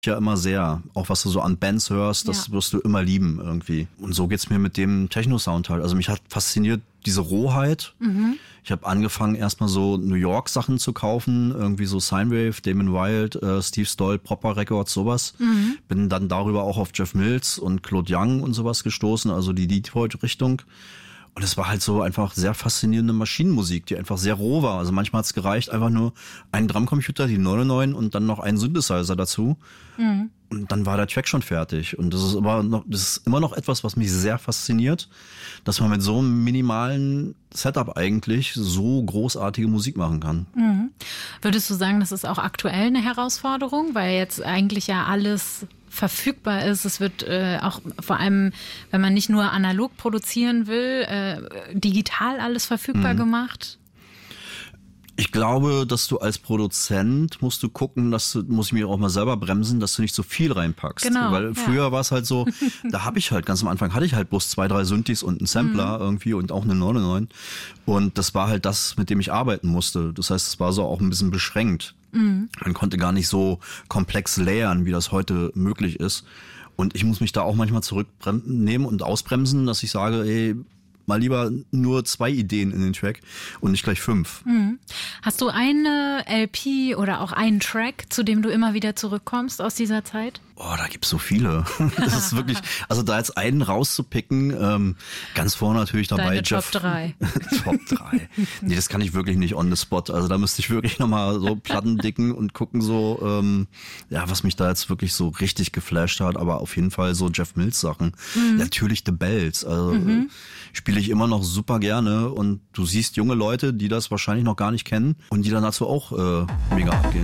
Ja, immer sehr. Auch was du so an Bands hörst, das wirst du immer lieben irgendwie. Und so geht's mir mit dem Techno-Sound halt. Also mich hat fasziniert diese Rohheit. Ich habe angefangen erstmal so New York Sachen zu kaufen, irgendwie so Synthwave, Damon Wild, Steve Stoll, Proper Records, sowas. Bin dann darüber auch auf Jeff Mills und Claude Young und sowas gestoßen, also die Detroit-Richtung. Und es war halt so einfach sehr faszinierende Maschinenmusik, die einfach sehr roh war. Also manchmal hat's gereicht, einfach nur ein Drumcomputer, die 99 und dann noch ein Synthesizer dazu. Und dann war der Track schon fertig. Und das ist immer noch etwas, was mich sehr fasziniert, dass man mit so einem minimalen Setup eigentlich so großartige Musik machen kann. Würdest du sagen, das ist auch aktuell eine Herausforderung, weil jetzt eigentlich ja alles verfügbar ist. Es wird auch vor allem, wenn man nicht nur analog produzieren will, digital alles verfügbar gemacht? Ich glaube, dass du als Produzent musst du gucken, muss ich mir auch mal selber bremsen, dass du nicht so viel reinpackst. Genau, weil früher war es halt so, da habe ich halt ganz am Anfang hatte ich halt bloß 2, 3 Synthes und einen Sampler irgendwie und auch eine 99. Und das war halt das, mit dem ich arbeiten musste. Das heißt, es war so auch ein bisschen beschränkt. Man konnte gar nicht so komplex layern, wie das heute möglich ist. Und ich muss mich da auch manchmal zurücknehmen und ausbremsen, dass ich sage, ey, mal lieber nur 2 Ideen in den Track und nicht gleich 5. Hast du eine LP oder auch einen Track, zu dem du immer wieder zurückkommst aus dieser Zeit? Oh, da gibt's so viele. Das ist wirklich, also da jetzt einen rauszupicken, ganz vorne natürlich dabei. Deine Top 3. Top 3. Nee, das kann ich wirklich nicht on the spot. Also da müsste ich wirklich nochmal so Platten dicken und gucken so, was mich da jetzt wirklich so richtig geflasht hat. Aber auf jeden Fall so Jeff Mills Sachen. Natürlich The Bells. Also spiele ich immer noch super gerne. Und du siehst junge Leute, die das wahrscheinlich noch gar nicht kennen und die dann dazu auch mega abgehen.